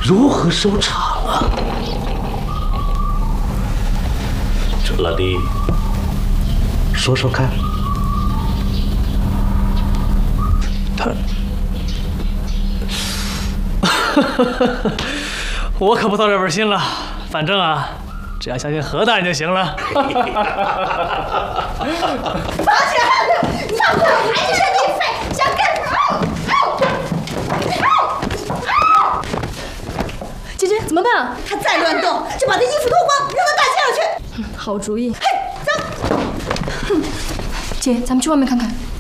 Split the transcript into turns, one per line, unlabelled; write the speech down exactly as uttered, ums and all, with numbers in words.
如何收场啊？这老弟，说说看。
他，我可不操这份心了。反正啊，只要相信何大人就行了。
绑起来！放过我，还是你废！想干什么？
姐姐，怎么办啊？
他再乱动，就把他衣服脱光，扔到大街上去。
好主意。
嘿，走。
姐，咱们去外面看看。